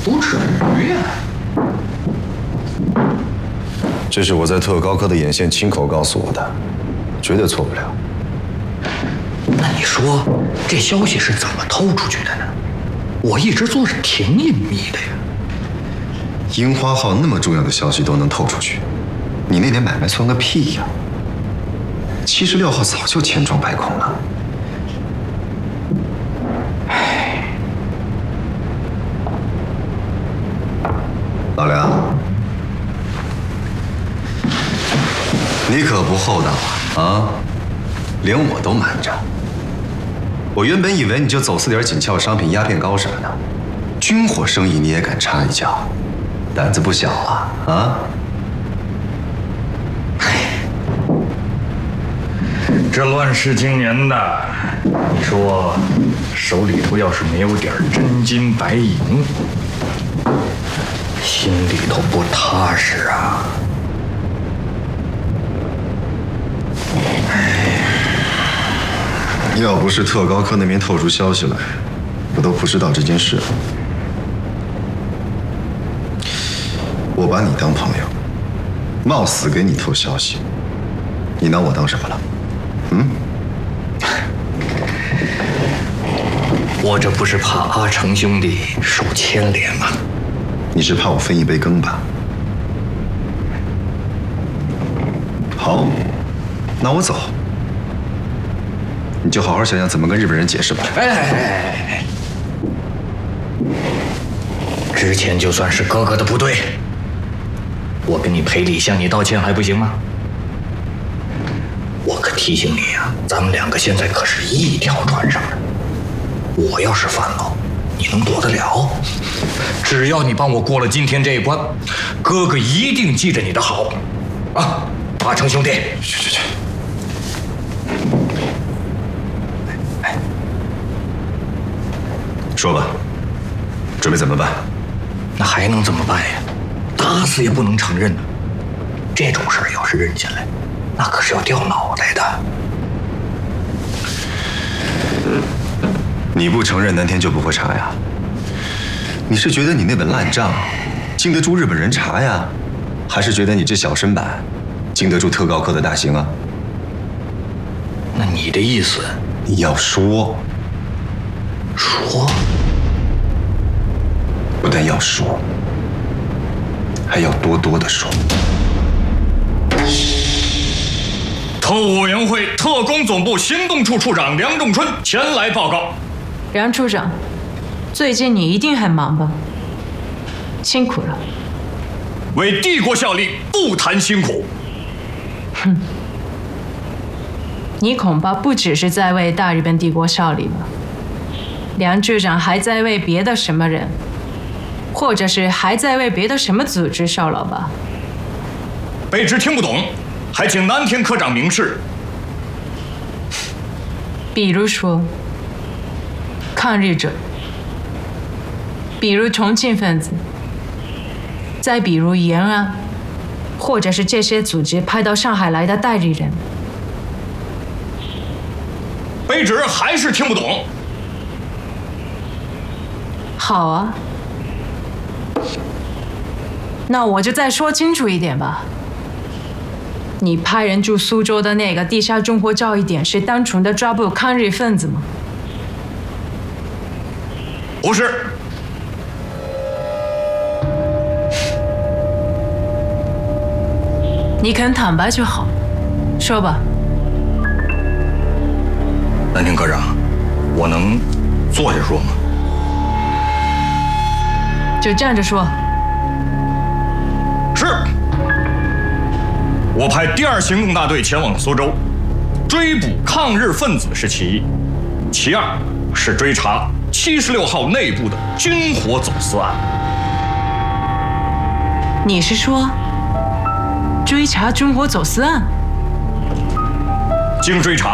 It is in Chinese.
不至于呀。 这是我在特高科的眼线亲口告诉我的，绝对错不了。 那你说这消息是怎么透出去的呢？我一直做着挺隐秘的呀。 樱花号那么重要的消息都能透出去，你那点买卖算个屁呀！76号早就千疮百孔了。老梁，你可不厚道啊！连我都瞒着。我原本以为你就走私点紧俏商品、鸦片膏什么的，军火生意你也敢插一脚，胆子不小啊！啊！ 这乱世今年的，你说手里头要是没有点真金白银，心里头不踏实啊！ 要不是特高科那边透出消息来，我都不知道这件事。我把你当朋友，冒死给你透消息，你拿我当什么了？嗯？ 我这不是怕阿成兄弟受牵连吗？ 你是怕我分一杯羹吧？好，那我走。你就好好想想怎么跟日本人解释吧。 哎，之前就算是哥哥的不对，我跟你赔礼向你道歉还不行吗？我可提醒你啊，咱们两个现在可是一条船上的。我要是犯了，你能躲得了？只要你帮我过了今天这一关，哥哥一定记着你的好。啊，阿成兄弟， 去。说吧，准备怎么办？ 那还能怎么办呀？打死也不能承认呢。这种事儿要是认下来，那可是要掉脑袋的。 你不承认，南天就不会查呀？你是觉得你那本烂账经得住日本人查呀，还是觉得你这小身板经得住特高科的大刑啊？ 那你的意思？ 你要说。不但要说，还要多多的说。 特务委员会特工总部行动处处长梁仲春前来报告。 梁处长，最近你一定很忙吧？辛苦了。 为帝国效力，不谈辛苦。 哼，你恐怕不只是在为大日本帝国效力吧？梁处长还在为别的什么人，或者是还在为别的什么组织效劳吧？ 卑职听不懂，还请南天科长明示。 比如说抗日者，比如重庆分子，再比如延安，或者是这些组织派到上海来的代理人。 卑职还是听不懂。 好啊，那我就再说清楚一点吧。你派人驻苏州的那个地下中国教育点是单纯的抓捕抗日分子吗？ 不是。 你肯坦白就好，说吧。 南天科长，我能坐下说吗？ 就站着说。 是。我派第2行动大队前往苏州，追捕抗日分子是其一，其二是追查76号内部的军火走私案。 你是说追查军火走私案？ 经追查，